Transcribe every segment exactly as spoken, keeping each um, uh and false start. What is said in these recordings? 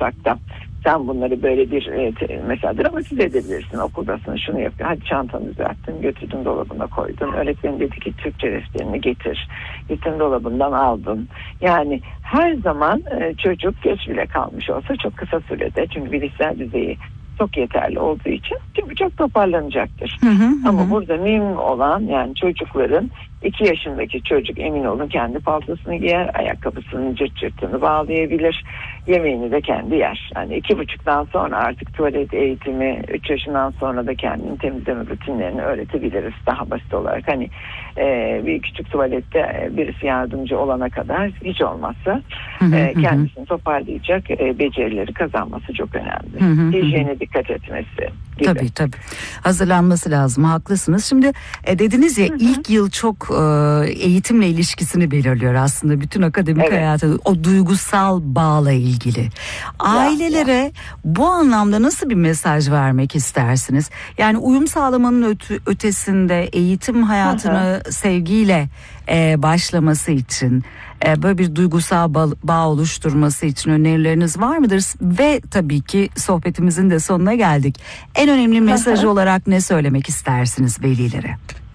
olsak da sen bunları böyle bir e, mesela dramatize edebilirsin. Okuldasın, şunu yapıyor. Hadi çantanı düzelttin, götürdün dolabına koydun. Öğretmenin dedi ki Türkçe defterini getir. Gittin dolabından aldın. Yani her zaman e, çocuk geç bile kalmış olsa çok kısa sürede, çünkü bilişsel düzeyi çok yeterli olduğu için çünkü çok toparlanacaktır. Hı hı, Ama hı. burada mühim olan, yani çocukların, iki yaşındaki çocuk emin olun kendi paltosunu giyer, ayakkabısının cırt cırtını bağlayabilir, yemeğini de kendi yer. Yani iki buçuktan sonra artık tuvalet eğitimi, üç yaşından sonra da kendini temizleme rutinlerini öğretebiliriz daha basit olarak. Hani e, bir küçük tuvalette birisi yardımcı olana kadar hiç olmazsa hı hı, e, kendisini hı. toparlayacak e, becerileri kazanması çok önemli. Hı hı, Hijyene dikkat etmesi gibi. Tabii tabii. Hazırlanması lazım. Haklısınız. Şimdi e, dediniz ya, hı hı. ilk yıl çok e, eğitimle ilişkisini belirliyor aslında. Bütün akademik evet. hayatı, o duygusal bağla ilgili. Ailelere ya, ya. bu anlamda nasıl bir mesaj vermek istersiniz? Yani uyum sağlamanın öte, ötesinde eğitim hayatını hı hı. sevgiyle e, başlaması için, e, böyle bir duygusal bağ, bağ oluşturması için önerileriniz var mıdır? Ve tabii ki sohbetimizin de sonuna geldik. En önemli mesajı olarak ne söylemek istersiniz velilere?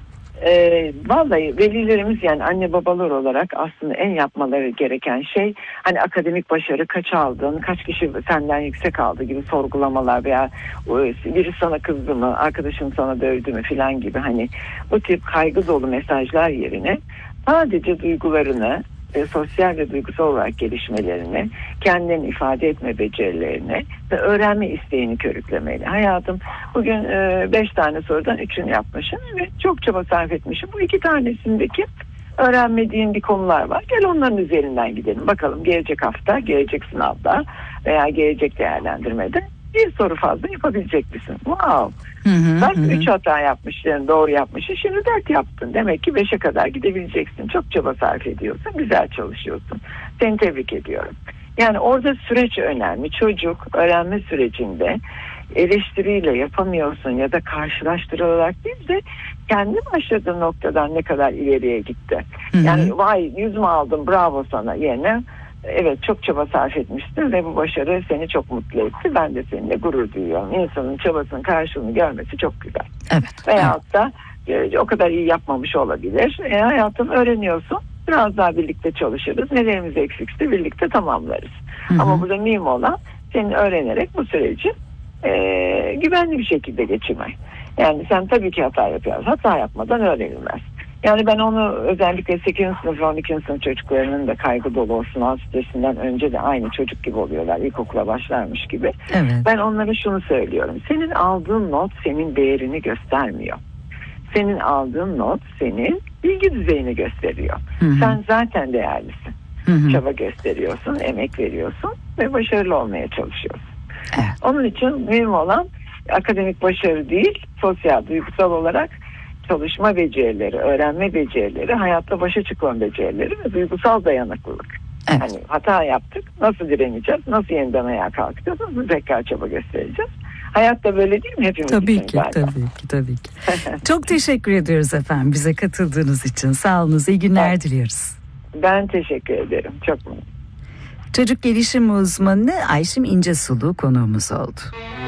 E, vallahi velilerimiz, yani anne babalar olarak aslında en yapmaları gereken şey, hani akademik başarı kaç aldın, kaç kişi senden yüksek aldı gibi sorgulamalar veya biri sana kızdı mı, arkadaşın sana dövdü mü filan gibi, hani bu tip kaygı dolu mesajlar yerine sadece duygularını, E, sosyal ve duygusal olarak gelişmelerini, kendini ifade etme becerilerini ve öğrenme isteğini körüklemeli. Hayatım, bugün e, beş tane sorudan üçünü yapmışım ve çok çaba sarf etmişim. Bu iki tanesindeki öğrenmediğin bir konular var. Gel onların üzerinden gidelim. Bakalım gelecek hafta, gelecek sınavda veya gelecek değerlendirmede bir soru fazla yapabilecek misin? Wow! Hı hı, Bak hı. üç hata yapmışsın, doğru yapmışsın. Şimdi dört yaptın. Demek ki beşe kadar gidebileceksin. Çok çaba sarf ediyorsun. Güzel çalışıyorsun. Seni tebrik ediyorum. Yani orada süreç önemli. Çocuk öğrenme sürecinde eleştiriyle yapamıyorsun ya da karşılaştırılarak değil de kendi başladığı noktadan ne kadar ileriye gitti. Hı hı. Yani vay yüz mü aldın, bravo sana yerine evet çok çaba sarf etmiştin ve bu başarı seni çok mutlu etti. Ben de seninle gurur duyuyorum. İnsanın çabasının karşılığını görmesi çok güzel. Evet. Veyahut evet. da e, o kadar iyi yapmamış olabilir. E, hayatım öğreniyorsun. Biraz daha birlikte çalışırız. Nelerimiz eksikse birlikte tamamlarız. Hı hı. Ama burada mühim olan senin öğrenerek bu süreci e, güvenli bir şekilde geçirmek. Yani sen tabii ki hata yapıyorsun. Hata yapmadan öğrenilmez. Yani ben onu özellikle sekizinci sınıf ve on ikinci sınıf çocuklarının da kaygı dolu o sınav stresinden önce de aynı çocuk gibi oluyorlar. İlkokula başlarmış gibi. Evet. Ben onlara şunu söylüyorum. Senin aldığın not senin değerini göstermiyor. Senin aldığın not senin bilgi düzeyini gösteriyor. Hı hı. Sen zaten değerlisin. Hı hı. Çaba gösteriyorsun, emek veriyorsun ve başarılı olmaya çalışıyorsun. Evet. Onun için mühim olan akademik başarı değil, sosyal, duygusal olarak çalışma becerileri, öğrenme becerileri, hayatta başa çıkma becerileri ve duygusal dayanıklılık. Evet. Hani hata yaptık, nasıl direneceğiz, nasıl yeniden ayağa kalkacağız, nasıl tekrar çaba göstereceğiz. Hayatta böyle değil mi hepimiz tabii için? Ki, zaten. tabii ki, tabii ki. Çok teşekkür ediyoruz efendim bize katıldığınız için. Sağ olunuz, iyi günler evet. diliyoruz. Ben teşekkür ederim, çok mutluyum. Çocuk gelişim uzmanı Ayşim İncesulu konuğumuz oldu.